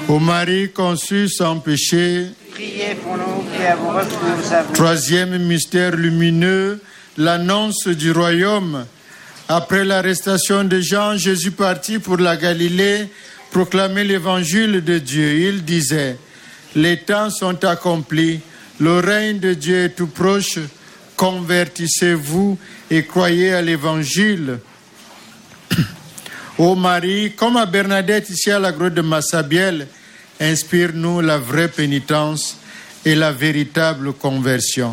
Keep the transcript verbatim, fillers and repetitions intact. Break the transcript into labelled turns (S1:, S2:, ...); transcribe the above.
S1: Ô Marie conçue sans péché,
S2: Priez pour nous qui avons recours à vous.
S1: troisième mystère lumineux, l'annonce du royaume. Après l'arrestation de Jean, Jésus partit pour la Galilée proclamer l'évangile de Dieu. Il disait, les temps sont accomplis, le règne de Dieu est tout proche, convertissez-vous et croyez à l'évangile. Ô Marie, comme à Bernadette ici à la grotte de Massabielle, inspire-nous la vraie pénitence et la véritable conversion.